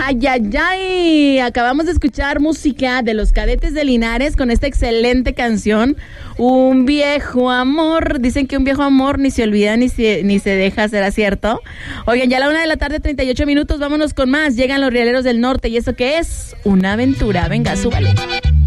Ay, ay, ay. Acabamos de escuchar música de los Cadetes de Linares con esta excelente canción, Un viejo amor. Dicen que un viejo amor ni se olvida ni se deja, ¿será cierto? Oigan, ya a la 1:38 PM, vámonos con más. Llegan los Rieleros del Norte y eso que es una aventura. Venga, súbale.